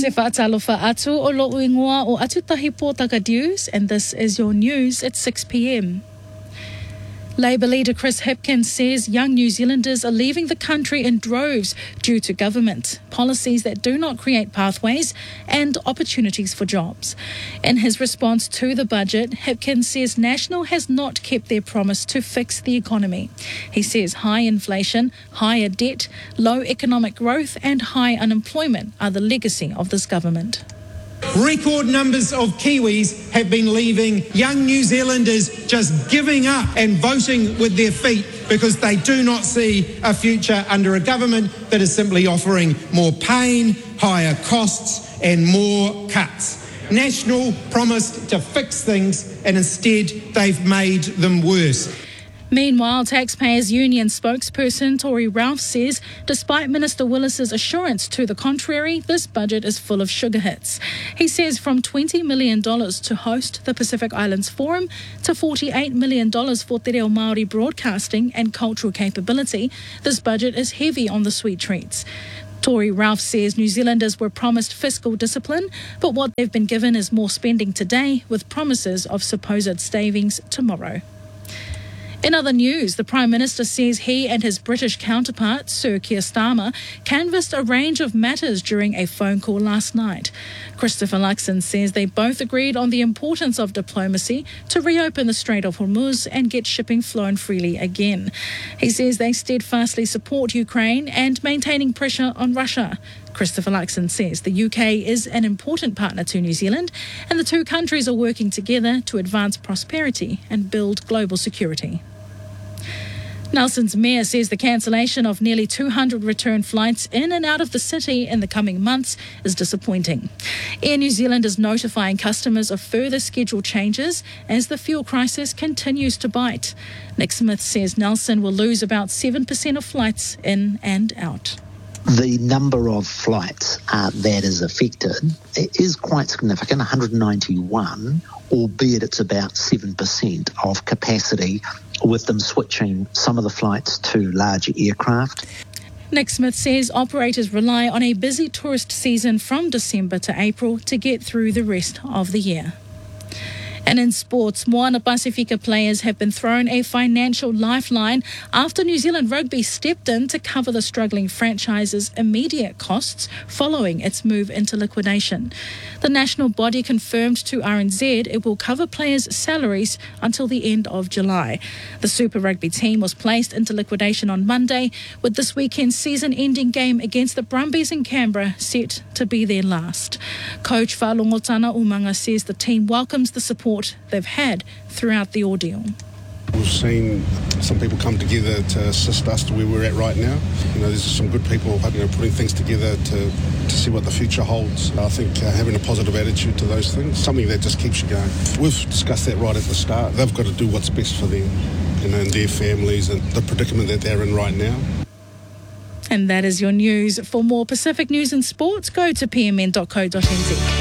Te whaatalofa atu o lo ingoa o Atutahi Pōtaka News, and this is your news at 6 p.m. Labour leader Chris Hipkins says young New Zealanders are leaving the country in droves due to government policies that do not create pathways and opportunities for jobs. In his response to the budget, Hipkins says National has not kept their promise to fix the economy. He says high inflation, higher debt, low economic growth and high unemployment are the legacy of this government. Record numbers of Kiwis have been leaving, young New Zealanders just giving up and voting with their feet because they do not see a future under a government that is simply offering more pain, higher costs and more cuts. National promised to fix things and instead they've made them worse. Meanwhile, Taxpayers Union spokesperson Tory Ralph says despite Minister Willis's assurance to the contrary, this budget is full of sugar hits. He says from $20 million to host the Pacific Islands Forum to $48 million for Te Reo Māori broadcasting and cultural capability, this budget is heavy on the sweet treats. Tory Ralph says New Zealanders were promised fiscal discipline, but what they've been given is more spending today with promises of supposed savings tomorrow. In other news, the Prime Minister says he and his British counterpart, Sir Keir Starmer, canvassed a range of matters during a phone call last night. Christopher Luxon says they both agreed on the importance of diplomacy to reopen the Strait of Hormuz and get shipping flown freely again. He says they steadfastly support Ukraine and maintaining pressure on Russia. Christopher Luxon says the UK is an important partner to New Zealand and the two countries are working together to advance prosperity and build global security. Nelson's mayor says the cancellation of nearly 200 return flights in and out of the city in the coming months is disappointing. Air New Zealand is notifying customers of further schedule changes as the fuel crisis continues to bite. Nick Smith says Nelson will lose about 7% of flights in and out. The number of flights that is affected is quite significant, 191, albeit it's about 7% of capacity, with them switching some of the flights to larger aircraft. Nick Smith says operators rely on a busy tourist season from December to April to get through the rest of the year. And in sports, Moana Pasifika players have been thrown a financial lifeline after New Zealand Rugby stepped in to cover the struggling franchise's immediate costs following its move into liquidation. The national body confirmed to RNZ it will cover players' salaries until the end of July. The Super Rugby team was placed into liquidation on Monday, with this weekend's season-ending game against the Brumbies in Canberra set to be their last. Coach Whalongotana Umanga says the team welcomes the support they've had throughout the ordeal. We've seen some people come together to assist us to where we're at right now. There's some good people putting things together to see what the future holds. I think having a positive attitude to those things, something that just keeps you going. We've discussed that right at the start. They've got to do what's best for them, and their families and the predicament that they're in right now. And that is your news. For more Pacific news and sports, go to pmn.co.nz.